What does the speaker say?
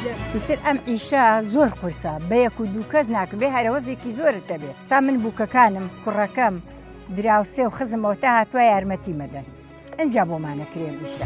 دوتر ئەم ئیشە زۆر قورسە بە یەک و دوو کەس ناکبێ هەرەوەزێکی زۆرت دەبێت تا من بووکەکانم کوڕەکەم دراوسێ و خزمەوە تا هاتووە یارمەتی مەدەن ئەنجا بۆمانەکرێ ئیشە